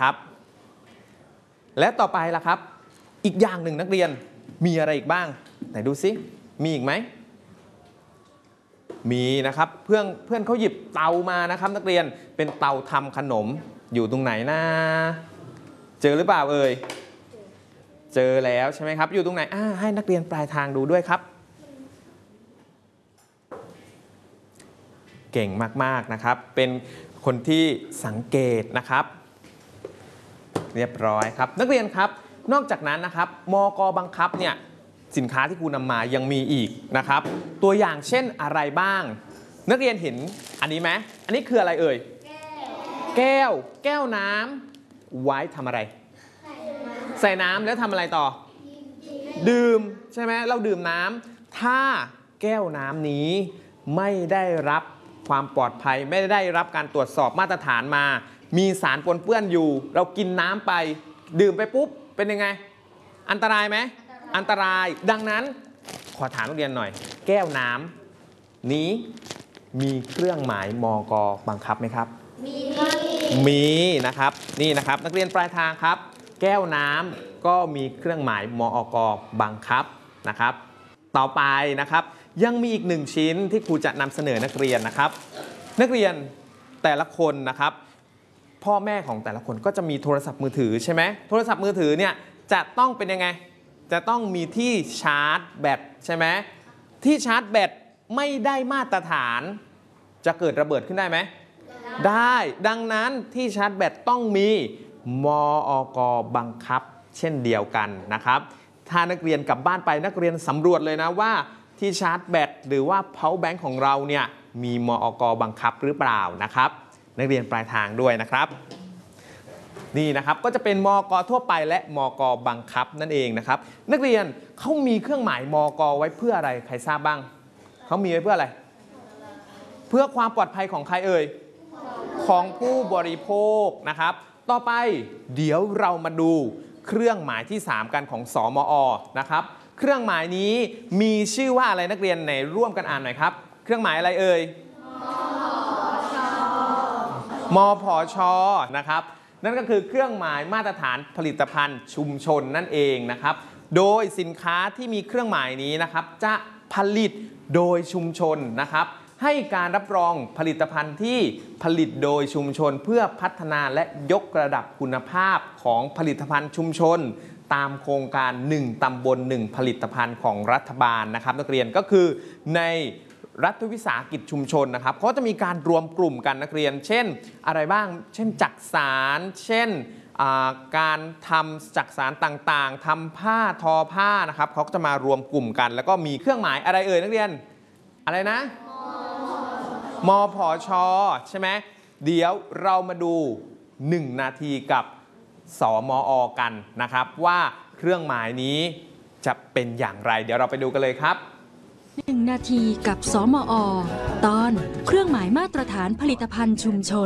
นะครับและต่อไปล่ะครับอีกอย่างหนึ่งนักเรียนมีอะไรอีกบ้างไหนดูซิมีอีกไหมมีนะครับเพื่อนเขาหยิบเตามานะครับนักเรียนเป็นเตาทำขนมอยู่ตรงไหนนะเจอหรือเปล่าเอ่ยเจอแล้วใช่ไหมครับอยู่ตรงไหนให้นักเรียนปลายทางดูด้วยครับเก่งมากๆนะครับเป็นคนที่สังเกตนะครับเรียบร้อยครับนักเรียนครับนอกจากนั้นนะครับมก.บังคับเนี่ยสินค้าที่ครูนำมายังมีอีกนะครับตัวอย่างเช่นอะไรบ้างนักเรียนเห็นอันนี้ไหมอันนี้คืออะไรเอ่ยแก้วน้ำไว้ทำอะไรใส่น้ำแล้วทำอะไรต่อดื่มใช่ไหมเราดื่มน้ำถ้าแก้วน้ำนี้ไม่ได้รับความปลอดภัยไม่ได้รับการตรวจสอบมาตรฐานมามีสารปนเปื้อนอยู่เรากินน้ำไปดื่มไปปุ๊บเป็นยังไงอันตรายไหมอันตรายดังนั้นขอถามนักเรียนหน่อยแก้วน้ำนี้มีเครื่องหมายมก.บังคับไหมครับมีนะครับนี่นะครับนักเรียนปลายทางครับแก้วน้ำก็มีเครื่องหมายมก.บังคับนะครับต่อไปนะครับยังมีอีกหนึ่งชิ้นที่ครูจะนำเสนอนักเรียนนะครับนักเรียนแต่ละคนนะครับพ่อแม่ของแต่ละคนก็จะมีโทรศัพท์มือถือใช่ไหมโทรศัพท์มือถือเนี่ยจะต้องเป็นยังไงจะต้องมีที่ชาร์จแบตใช่ไหมที่ชาร์จแบตไม่ได้มาตรฐานจะเกิดระเบิดขึ้นได้ไหมได้ดังนั้นที่ชาร์จแบตต้องมีมอก.บังคับเช่นเดียวกันนะครับถ้านักเรียนกลับบ้านไปนักเรียนสำรวจเลยนะว่าที่ชาร์จแบตหรือว่า power bank ของเราเนี่ยมีมอก.บังคับหรือเปล่านะครับนักเรียนปลายทางด้วยนะครับนี่นะครับก็จะเป็นมก.ทั่วไปและมก.บังคับนั่นเองนะครับนักเรียนเขามีเครื่องหมายมก.ไว้เพื่ออะไรใครทราบบ้างเขามีไว้เพื่ออะไรเพื่อความปลอดภัยของใครเอ่ยของผู้บริโภคนะครับต่อไปเดี๋ยวเรามาดูเครื่องหมายที่3กันของสมอ.นะครับเครื่องหมายนี้มีชื่อว่าอะไรนักเรียนไหนร่วมกันอ่านหน่อยครับเครื่องหมายอะไรเอ่ยมผช.นะครับนั่นก็คือเครื่องหมายมาตรฐานผลิตภัณฑ์ชุมชนนั่นเองนะครับโดยสินค้าที่มีเครื่องหมายนี้นะครับจะผลิตโดยชุมชนนะครับให้การรับรองผลิตภัณฑ์ที่ผลิตโดยชุมชนเพื่อพัฒนาและยกระดับคุณภาพของผลิตภัณฑ์ชุมชนตามโครงการ1ตำบล1ผลิตภัณฑ์ของรัฐบาลนะครับนักเรียนก็คือในรัฐวิสาหกิจชุมชนนะครับเขาจะมีการรวมกลุ่มกันนักเรียนเช่นอะไรบ้างเช่นจักสานเช่นการทำจักสานต่างๆทำผ้าทอผ้านะครับเขาก็จะมารวมกลุ่มกันแล้วก็มีเครื่องหมายอะไรเอ่ยนักเรียนอะไรนะมผช.ใช่ไหมเดี๋ยวเรามาดู1นาทีกับสมอ.กันนะครับว่าเครื่องหมายนี้จะเป็นอย่างไรเดี๋ยวเราไปดูกันเลยครับ 1นาทีกับสมอ.ตอนเครื่องหมายมาตรฐานผลิตภัณฑ์ชุมชน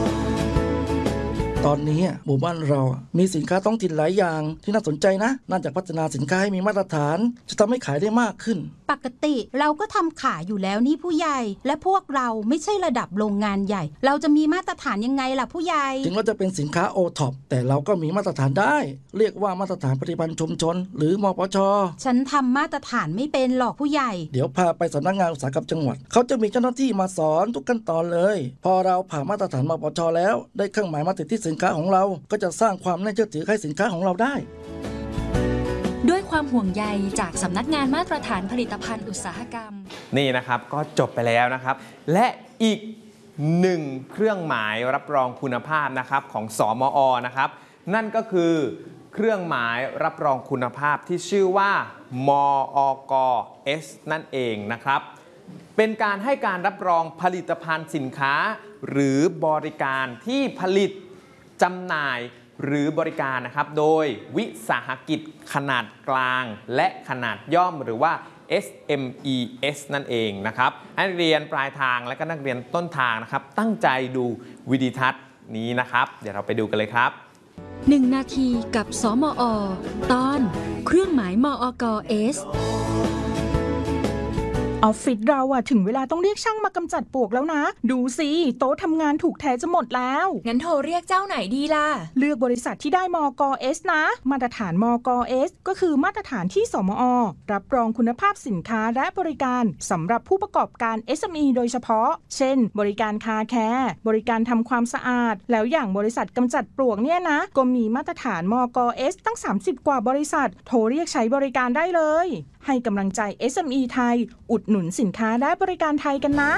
ตอนนี้หมู่บ้านเรามีสินค้าท้องถิ่นหลายอย่างที่น่าสนใจนะน่าจะพัฒนาสินค้าให้มีมาตรฐานจะทำให้ขายได้มากขึ้นปกติเราก็ทำขายอยู่แล้วนี่ผู้ใหญ่และพวกเราไม่ใช่ระดับโรงงานใหญ่เราจะมีมาตรฐานยังไงล่ะผู้ใหญ่ถึงเราจะเป็นสินค้าโอท็อปแต่เราก็มีมาตรฐานได้เรียกว่ามาตรฐานผลิตภัณฑ์ชุมชนหรือมปช. ฉันทำมาตรฐานไม่เป็นหรอกผู้ใหญ่เดี๋ยวพาไปสำนักงานอุตสาหกรรมจังหวัดเขาจะมีเจ้าหน้าที่มาสอนทุกขั้นตอนเลยพอเราผ่านมาตรฐานมปช.แล้วได้เครื่องหมายมาติดที่สินค้าของเราก็จะสร้างความน่าเชื่อถือให้สินค้าของเราได้ด้วยความห่วงใยจากสำนักงานมาตรฐานผลิตภัณฑ์อุตสาหกรรมนี่นะครับก็จบไปแล้วนะครับและอีก1เครื่องหมายรับรองคุณภาพนะครับของสมอ.นะครับนั่นก็คือเครื่องหมายรับรองคุณภาพที่ชื่อว่ามอก.S นั่นเองนะครับเป็นการให้การรับรองผลิตภัณฑ์สินค้าหรือบริการที่ผลิตจำหน่ายหรือบริการนะครับโดยวิสาหกิจขนาดกลางและขนาดย่อมหรือว่า SMES นั่นเองนะครับให้นักเรียนปลายทางและก็นักเรียนต้นทางนะครับตั้งใจดูวิดีทัศน์นี้นะครับเดี๋ยวเราไปดูกันเลยครับ 1นาทีกับสมอ.ตอนเครื่องหมายมอก.S ออฟฟิศเราอะถึงเวลาต้องเรียกช่างมากำจัดปลวกแล้วนะดูสิโต๊ะทำงานถูกแท้จะหมดแล้วงั้นโทรเรียกเจ้าไหนดีล่ะเลือกบริษัทที่ได้มก.S นะมาตรฐานมก.S ก็คือมาตรฐานที่สมอ.รับรองคุณภาพสินค้าและบริการสำหรับผู้ประกอบการ SME โดยเฉพาะเช่นบริการคาแคร์บริการทำความสะอาดแล้วอย่างบริษัทกำจัดปลวกเนี่ยนะก็มีมาตรฐานมก.S ตั้ง30กว่าบริษัทโทรเรียกใช้บริการได้เลยให้กำลังใจ SME ไทยอุดหนุนสินค้าและบริการไทยกันนะ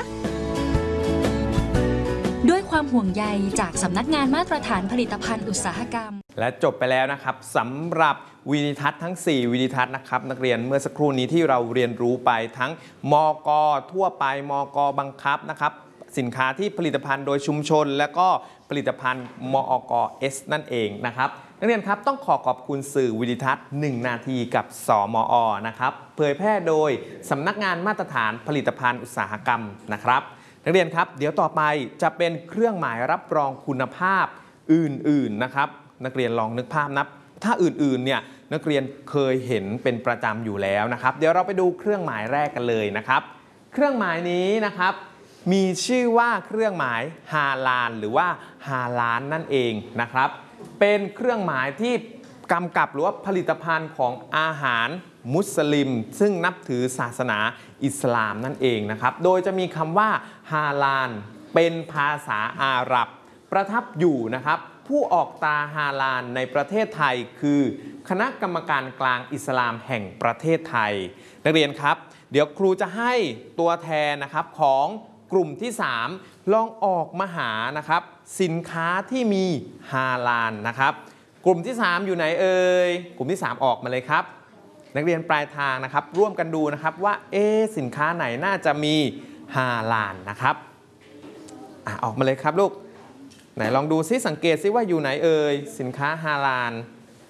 ด้วยความห่วงใยจากสำนักงานมาตรฐานผลิตภัณฑ์อุตสาหกรรมและจบไปแล้วนะครับสำหรับวิดีทัศน์ทั้ง4วิดีทัศน์นะครับนักเรียนเมื่อสักครู่นี้ที่เราเรียนรู้ไปทั้งมก.ทั่วไปมก.บังคับนะครับสินค้าที่ผลิตภัณฑ์โดยชุมชนและก็ผลิตภัณฑ์มอก.S นั่นเองนะครับนักเรียนครับต้องขอบคุณสื่อวิดีทัศน์1นาทีกับสมอ.นะครับเผยแพร่โดยสำนักงานมาตรฐานผลิตภัณฑ์อุตสาหกรรมนะครับนักเรียนครับเดี๋ยวต่อไปจะเป็นเครื่องหมายรับรองคุณภาพอื่นๆนะครับนักเรียนลองนึกภาพนะถ้าอื่นๆเนี่ยนักเรียนเคยเห็นเป็นประจำอยู่แล้วนะครับเดี๋ยวเราไปดูเครื่องหมายแรกกันเลยนะครับเครื่องหมายนี้นะครับมีชื่อว่าเครื่องหมายฮาลาลหรือว่าฮาลาลนั่นเองนะครับเป็นเครื่องหมายที่กำกับหรือว่าผลิตภัณฑ์ของอาหารมุสลิมซึ่งนับถือศาสนาอิสลามนั่นเองนะครับโดยจะมีคำว่าฮาลาลเป็นภาษาอาหรับประทับอยู่นะครับผู้ออกตราฮาลาลในประเทศไทยคือคณะกรรมการกลางอิสลามแห่งประเทศไทยนักเรียนครับเดี๋ยวครูจะให้ตัวแทนนะครับของกลุ่มที่3ลองออกมาหานะครับสินค้าที่มีฮาลาลนะครับกลุ่มที่3อยู่ไหนเอ่ยกลุ่มที่3ออกมาเลยครับนักเรียนปลายทางนะครับร่วมกันดูนะครับว่าสินค้าไหนน่าจะมีฮาลาลนะครับออกมาเลยครับลูกไหนลองดูซิสังเกตซิว่าอยู่ไหนเอ่ยสินค้าฮาลาล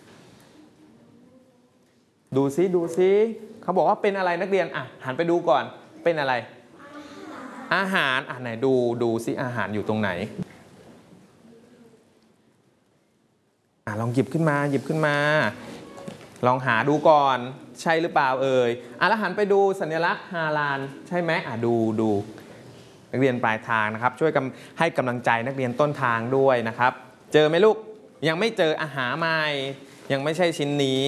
ดูซิเขาบอกว่าเป็นอะไรนักเรียนหันไปดูก่อนเป็นอะไรอาหารไหนดูซิอาหารอยู่ตรงไหนลองหยิบขึ้นมาลองหาดูก่อนใช่หรือเปล่าเอ่ยแล้วหันไปดูสัญลักษณ์ฮาลาลใช่ไหมดูนักเรียนปลายทางนะครับช่วยให้กำลังใจนักเรียนต้นทางด้วยนะครับเจอไหมลูกยังไม่เจออาหารใหม่ยังไม่ใช่ชิ้นนี้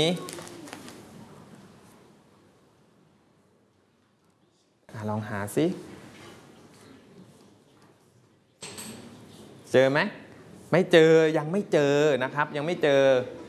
ลองหาซิเจอไหมไม่เจอยังไม่เจอนะครับยังไม่เจอ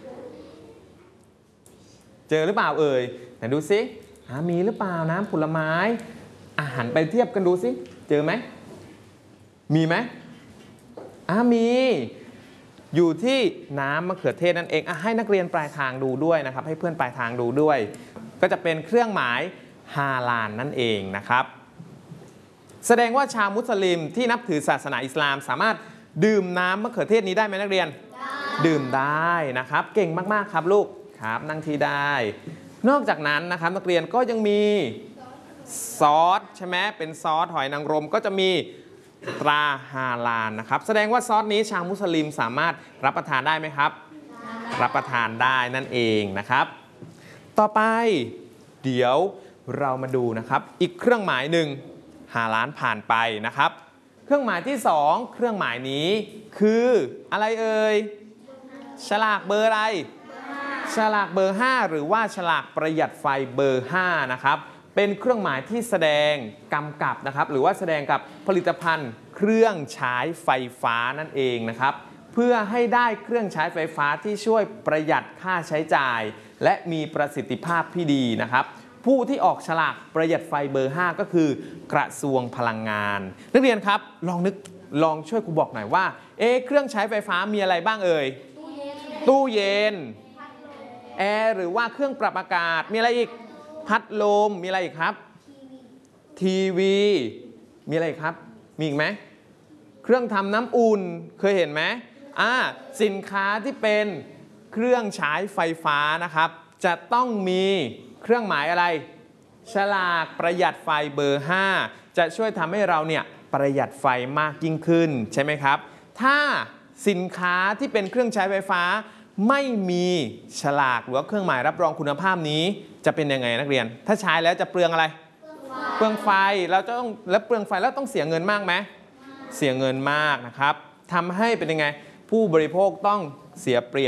หรือเปล่าเอ่ยไหนดูซิมีหรือเปล่าน้ำผลไม้หันไปเทียบกันดูซิเจอไหมมีไหมมีอยู่ที่น้ำมะเขือเทศนั่นเองให้นักเรียนปลายทางดูด้วยนะครับให้เพื่อนปลายทางดูด้วยก็จะเป็นเครื่องหมายฮาลาลนั่นเองนะครับแสดงว่าชาวมุสลิมที่นับถือศาสนาอิสลามสามารถดื่มน้ำมะเขือเทศนี้ได้ไหมนักเรียนดื่มได้นะครับเก่งมากๆครับลูกครับนั่งที่ได้นอกจากนั้นนะครับนักเรียนก็ยังมีซอสใช่ไหมเป็นซอสหอยนางรมก็จะมีตราฮาลาลนะครับแสดงว่าซอสนี้ชาวมุสลิมสามารถรับประทานได้ไหมครับรับประทานได้นั่นเองนะครับต่อไปเดี๋ยวเรามาดูนะครับอีกเครื่องหมายหนึ่งฮาลาลผ่านไปนะครับเครื่องหมายที่2เครื่องหมายนี้คืออะไรเอ่ยฉลากเบอร์อะไรฉลากเบอร์5หรือว่าฉลากประหยัดไฟเบอร์5นะครับเป็นเครื่องหมายที่แสดงกำกับนะครับหรือว่าแสดงกับผลิตภัณฑ์เครื่องใช้ไฟฟ้านั่นเองนะครับเพื่อให้ได้เครื่องใช้ไฟฟ้าที่ช่วยประหยัดค่าใช้จ่ายและมีประสิทธิภาพที่ดีนะครับผู้ที่ออกฉลากประหยัดไฟเบอร์5ก็คือกระทรวงพลังงานนักเรียนครับลองช่วยครูบอกหน่อยว่าเครื่องใช้ไฟฟ้ามีอะไรบ้างเอ่ยตู้เย็นแอร์หรือว่าเครื่องปรับอากาศมีอะไรอีกพัดลมมีอะไรอีกครับทีวีมีอะไรอีกครับมีอีกไหมเครื่องทำน้ำอุ่นเคยเห็นไหมสินค้าที่เป็นเครื่องใช้ไฟฟ้านะครับจะต้องมีเครื่องหมายอะไรฉลากประหยัดไฟเบอร์5จะช่วยทำให้เราเนี่ยประหยัดไฟมากยิ่งขึ้นใช่ไหมครับถ้าสินค้าที่เป็นเครื่องใช้ไฟฟ้าไม่มีฉลากหรือว่าเครื่องหมายรับรองคุณภาพนี้จะเป็นยังไงนักเรียนถ้าใช้แล้วจะเปลืองอะไรเปลืองไฟแล้วเปลืองไฟแล้วต้องเสียเงินมากไหมเสียเงินมากนะครับทำให้เป็นยังไงผู้บริโภคต้องเสียเปรียบ